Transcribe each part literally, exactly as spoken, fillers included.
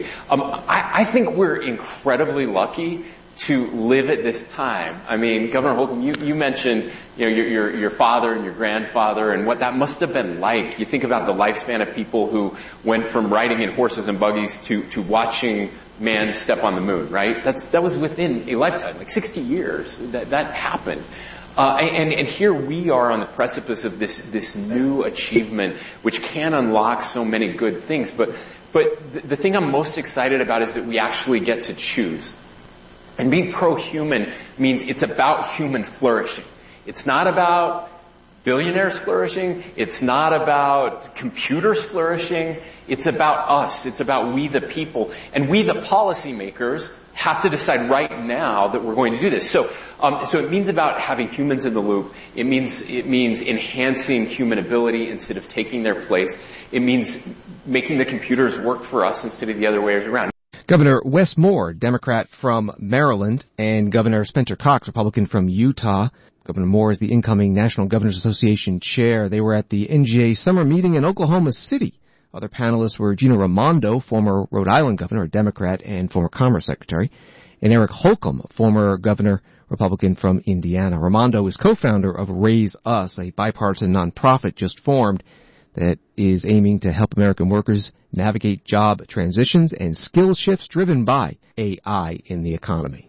Um, I, I think we're incredibly lucky to live at this time. I mean, Governor Holcomb, you, you mentioned, you know, your, your, your father and your grandfather and what that must have been like. You think about the lifespan of people who went from riding in horses and buggies to, to watching man step on the moon, right? That's, that was within a lifetime, like sixty years that, that happened. Uh, and, and here we are on the precipice of this, this new achievement, which can unlock so many good things. But, but the, the thing I'm most excited about is that we actually get to choose. And being pro-human means it's about human flourishing. It's not about billionaires flourishing. It's not about computers flourishing. It's about us. It's about we the people. And we the policymakers have to decide right now that we're going to do this. So, um, so it means about having humans in the loop. It means, it means enhancing human ability instead of taking their place. It means making the computers work for us instead of the other way around. Governor Wes Moore, Democrat from Maryland, and Governor Spencer Cox, Republican from Utah. Governor Moore is the incoming National Governors Association chair. They were at the N G A summer meeting in Oklahoma City. Other panelists were Gina Raimondo, former Rhode Island governor, a Democrat and former Commerce Secretary, and Eric Holcomb, former governor, Republican from Indiana. Raimondo is co-founder of Raise Us, a bipartisan nonprofit just formed that is aiming to help American workers navigate job transitions and skill shifts driven by A I in the economy.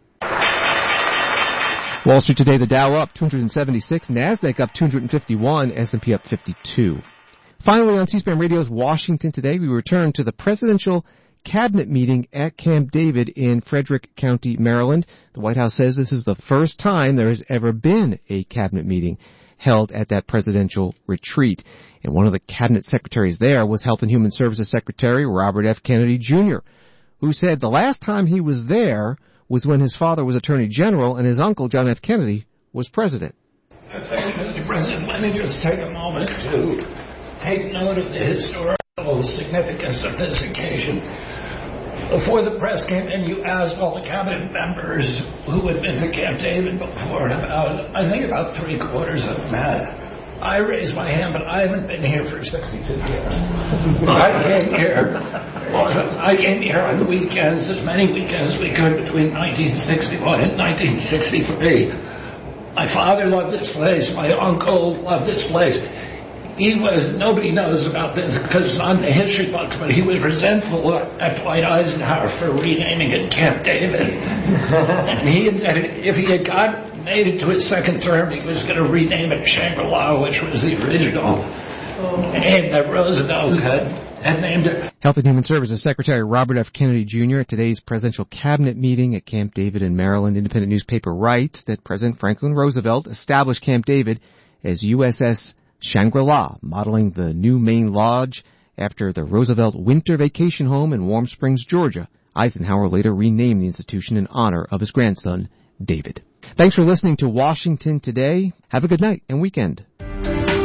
Wall Street today, the Dow up two hundred seventy-six, NASDAQ up two hundred fifty-one, S and P up fifty-two. Finally, on C-SPAN Radio's Washington Today, we return to the presidential cabinet meeting at Camp David in Frederick County, Maryland. The White House says this is the first time there has ever been a cabinet meeting held at that presidential retreat. And one of the cabinet secretaries there was Health and Human Services Secretary Robert F. Kennedy Junior, who said the last time he was there was when his father was Attorney General and his uncle, John F. Kennedy, was president. I think, Mister President, let me just take a moment to take note of the historical significance of this occasion. Before the press came in, you asked all the cabinet members who had been to Camp David before, and about, I think about three quarters of them had. I raised my hand, but I haven't been here for sixty-two years. I came here, I came here on weekends, as many weekends as we could between nineteen sixty-one and nineteen sixty-three. My father loved this place. My uncle loved this place. He was, nobody knows about this because it's on the history books, but he was resentful at Dwight Eisenhower for renaming it Camp David. And he intended, if he had got made it to his second term, he was going to rename it Shangri-La, which was the original name that Roosevelt had, had named it. Health and Human Services Secretary Robert F. Kennedy Junior at today's presidential cabinet meeting at Camp David in Maryland. Independent newspaper writes that President Franklin Roosevelt established Camp David as U S S Shangri-La, modeling the new main lodge after the Roosevelt Winter Vacation Home in Warm Springs, Georgia. Eisenhower later renamed the institution in honor of his grandson, David. Thanks for listening to Washington Today. Have a good night and weekend.